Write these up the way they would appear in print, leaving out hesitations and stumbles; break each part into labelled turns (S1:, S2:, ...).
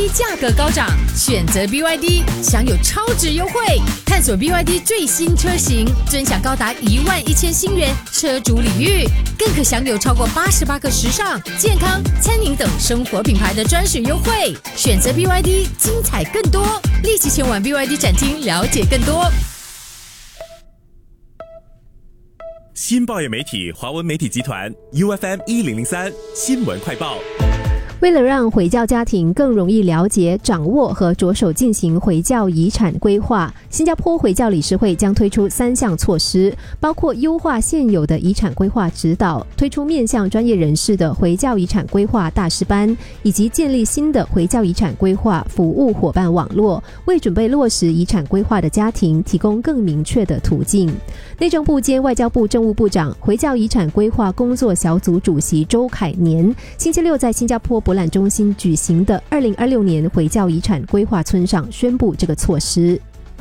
S1: COE 价格高涨，选择 BYD 享有超值优惠。探索 BYD 最新车型，尊享高达11000新元车主礼遇，更可享有超过88个时尚、健康、餐饮等生活品牌的专属优惠。选择 BYD， 精彩更多，立即前往 BYD 展厅了解更多。
S2: 新报业媒体华文媒体集团 UFM 1003新闻快报。
S3: 为了让回教家庭更容易了解、掌握和着手进行回教遗产规划，新加坡回教理事会将推出3项措施，包括优化现有的遗产规划指导，推出面向专业人士的回教遗产规划大师班，以及建立新的回教遗产规划服务伙伴网络，为准备落实遗产规划的家庭提供更明确的途径。内政部兼外交部政务部长、回教遗产规划工作小组主席周凯年星期六在新加坡博览中心举行的2026年回教遗产规划村上宣布这个措施。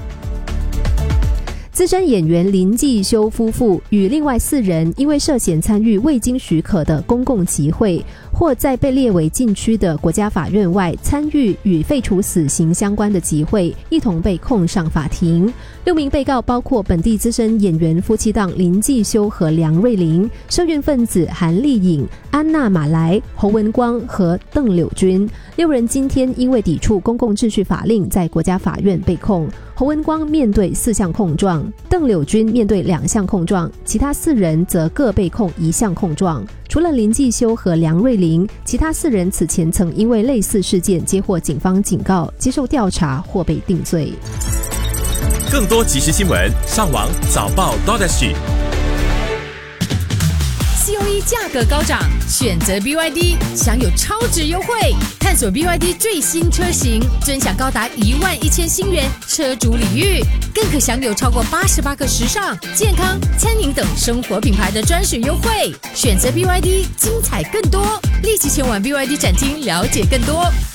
S3: 资深演员林继修夫妇与另外4人因为涉嫌参与未经许可的公共集会，或在被列为禁区的国家法院外参与与废除死刑相关的集会，一同被控上法庭。6名被告包括本地资深演员夫妻档林继修和梁瑞麟，社运分子韩丽颖、安娜马来、侯文光和邓柳君。6人今天因为抵触公共秩序法令，在国家法院被控。侯文光面对4项控状，邓柳君面对2项控状，其他4人则各被控1项控状。除了林继修和梁瑞麟，其他4人此前曾因为类似事件接获警方警告，接受调查或被定罪。
S2: 更多即时新闻，上网早报
S1: COE 价格高涨，选择 BYD 享有超值优惠。探索 BYD 最新车型，尊享高达11000新元车主礼遇，更可享有超过88个时尚、健康、餐饮等生活品牌的专属优惠。选择 BYD， 精彩更多，立即前往 BYD 展厅了解更多。